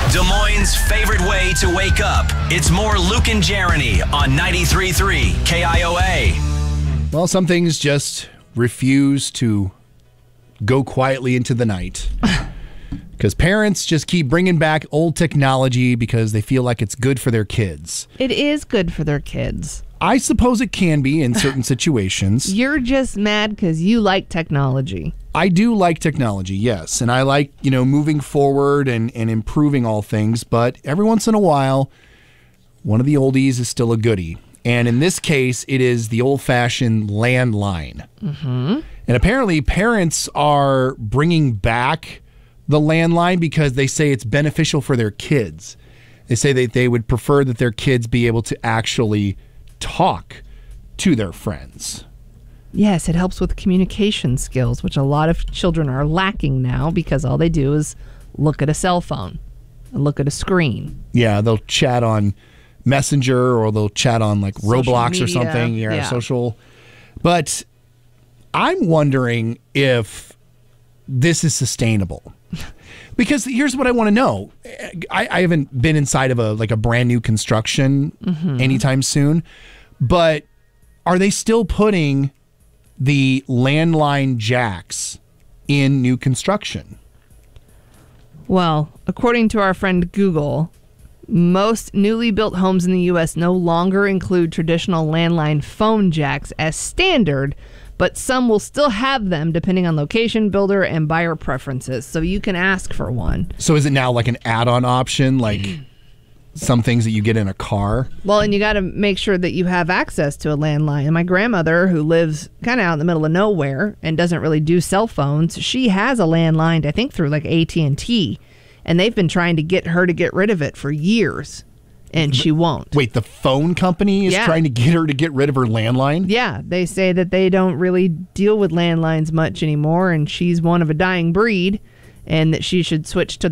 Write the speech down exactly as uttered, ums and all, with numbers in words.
Des Moines' favorite way to wake up. It's more Luke and Jeremy on ninety-three point three K I O A. Well, some things just refuse to go quietly into the night. Because parents just keep bringing back old technology because they feel like it's good for their kids. It is good for their kids. I suppose it can be in certain situations. You're just mad because you like technology. I do like technology, yes. And I like, you know, moving forward and, and improving all things. But every once in a while, one of the oldies is still a goodie. And in this case, it is the old-fashioned landline. Mm-hmm. And apparently parents are bringing back the landline because they say it's beneficial for their kids. They say that they would prefer that their kids be able to actually talk to their friends. Yes, it helps with communication skills, which a lot of children are lacking now because all they do is look at a cell phone and look at a screen. Yeah, they'll chat on Messenger or they'll chat on like Social Roblox media, or something. Yeah, yeah. social. But I'm wondering if this is sustainable. Because here's what I want to know. I, I haven't been inside of a like a brand new construction Mm-hmm. anytime soon, but are they still putting the landline jacks in new construction? Well, according to our friend Google, most newly built homes in the U S no longer include traditional landline phone jacks as standard, but some will still have them depending on location, builder, and buyer preferences. So you can ask for one. So is it now like an add-on option, like some things that you get in a car? Well, and you got to make sure that you have access to a landline. And my grandmother, who lives kind of out in the middle of nowhere and doesn't really do cell phones, she has a landline, I think, through like A T and T. And they've been trying to get her to get rid of it for years, and she won't. Wait, the phone company is Yeah. trying to get her to get rid of her landline? Yeah, they say that they don't really deal with landlines much anymore, and she's one of a dying breed, and that she should switch to